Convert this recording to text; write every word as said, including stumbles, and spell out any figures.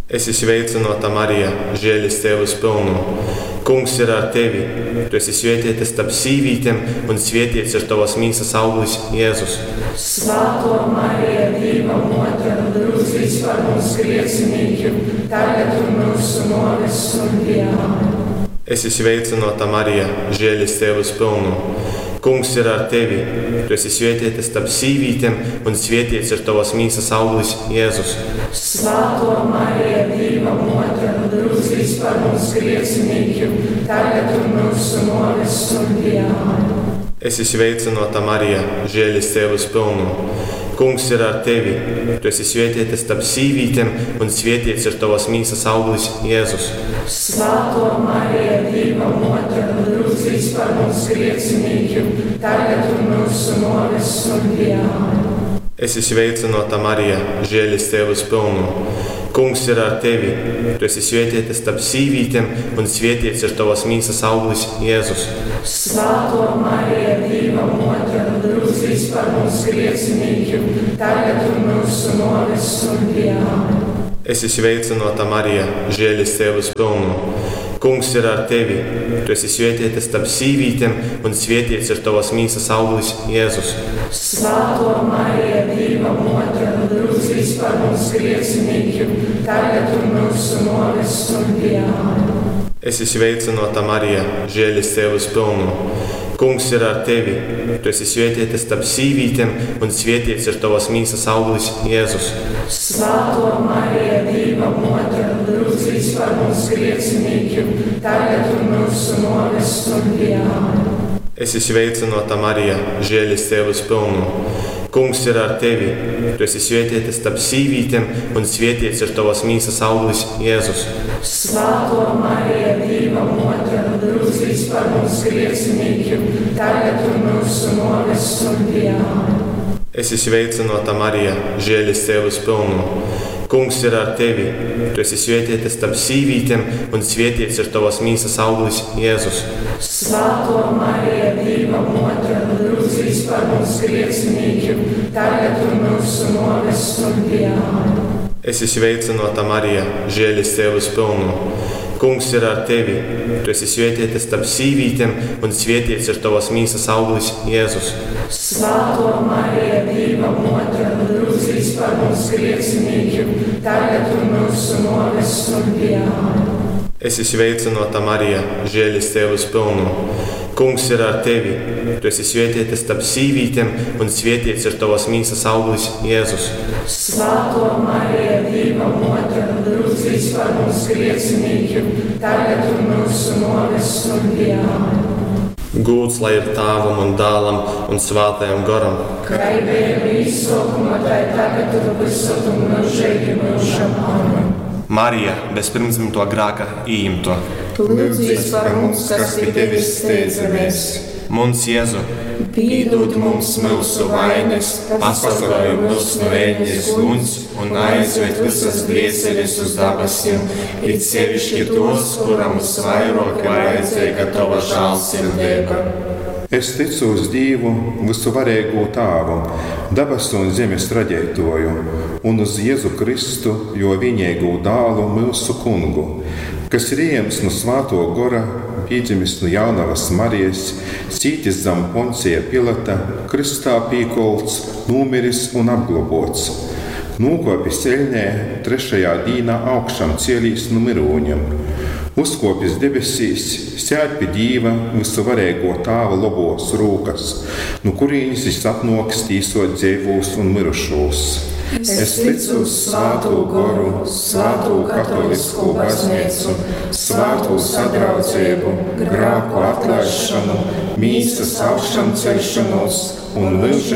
Esi sveicināta, Marija, žēlastības pilna. Kungs ir ar tevi. Tu esi svētīta starp sīvītēm, un svētīts ir tavas mīsas auglis, Jēzus. Svētā Marija, Dieva mote, lūdz par mums grēciniekiem, tagad un mūsu nāves stundā. Esi sveicināta, Marija, žēlastības pilna. Kungs ir ar tevi. Tu esi svētīta starp sīvītēm, un svētīts ir tavas mīsas auglis, Jēzus. Svētā Marija, Dieva mote, lūdz par mums grēciniekiem, tagad un mūsu nāves stundā. Esi sveicināta, Marija, žēlastības pilna. Kungs ir ar tevi. Tu esi svētīta starp sīvītēm, un svētīts ir tavas mīsas auglis, Jēzus. Svētā Marija, Dieva mote, lūdz par mums grēciniekiem, tagad un mūsu nāves stundā. Esi sveicināta, Marija, žēlastības pilna. Kungs ir ar tevi. Tu esi svētīta starp sīvītēm, un svētīts ir tavas mīsas auglis, Jēzus. Svētā Marija, Dieva mote, lūdz par mums grēciniekiem, tagad un mūsu nāves stundā. Esi sveicināta, Marija, žēlastības pilna. Kungs ir ar tevi. Tu esi svētīta starp sīvītēm, un svētīts ir tavas mīsas auglis, Jēzus. Svētā Marija, Dieva mote, lūdz par mums grēciniekiem, tagad un mūsu nāves stundā. Esi sveicināta, Marija, žēlastības pilna. Kungs ir ar tevi. Tu esi svētīta starp sīvītēm, un svētīts ir tavas mīsas auglis, Jēzus. Svētā Marija, Dieva mote, lūdz par mums grēciniekiem, tagad un mūsu nāves stundā. Esi sveicināta, Marija, žēlastības pilna. Kungs ir ar tevi. Tu esi svētīta starp sīvītēm, un svētīts ir tavas mīsas auglis, Jēzus. Svētā Marija, Dieva mote, lūdz par mums grēciniekiem, tagad un mūsu nāves stundā. Esi sveicināta, Marija, žēlastības pilna. Kungs ir ar tevi. Tu esi svētīta starp sīvītēm, un svētīts ir tavas mīsas auglis, Jēzus. Svētā Marija, Dieva mote, lūdz par mums grēciniekiem, tagad un mūsu nāves stundā. Esi sveicināta, Marija, žēlastības pilna. Kungs ir ar tevi. Tu esi svētīta starp sīvītēm, un svētīts ir tavas mīsas auglis, Jēzus. Svētā Marija, Dieva mote, lūdz par mums grēciniekiem, tagad un mūsu nāves stundā. Esi sveicināta, Marija, žēlastības pilna. Kungs ir ar tevi. Tu esi svētīta starp sīvītēm, un svētīts ir tavas mīsas auglis, Jēzus. Svētā Marija, Dieva mote, lūdz par mums grēciniekiem, tagad un mūsu nāves stundā. Gūts lai ir Tēvam un Dēlam un Svētajam garam. Kā bija izsākumā, tā tagad ir visur un mūžīgi mūžam. Amen. Marija, bez pirmsdzimto grēka ījimto. Lūdz par mums, kas pie tevis steidzamies. Mums, Jēzu, piedod mums mūsu vainas, pasargāj mūs no ēņas guns un aizved visas dvēseles uz debesīm, it sevišķi tos, kuram visvairāk vajadzīga tava žēlsirdība. Es ticu uz Dievu, visuvarīgo Tēvu, debesu un zemes radītāju, un uz Jēzu Kristu, jo vienīgo dēlu mūsu kungu, kas ir ieņemts no Svētā gara, piedzimis no Jaunavas Marijas, cītis zem Poncija Pilata, kristā pīkolts, nomiris un apglobots. Nokopis ceļnē, trešajā dīnā augšām cielīs no mirūņiem. Uzkopis debesīs, sēd pie Dieva visuvarīgo Tēva labos rūkas, no kurienes viņš atnāks tīsot dzīvos un mirušos. Es ticu uz Svēto garu, Svēto katolisku baznīcu, Svēto sadraudzību, grēku atlaišanu, mīsas augšām celšanos un mūžīgu